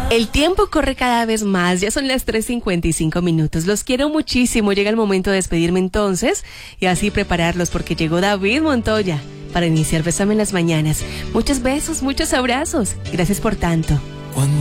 El tiempo corre cada vez más, ya son las 3:55 minutos. Los quiero muchísimo, llega el momento de despedirme entonces y así prepararlos porque llegó David Montoya para iniciar Bésame en las mañanas. Muchos besos, muchos abrazos, gracias por tanto.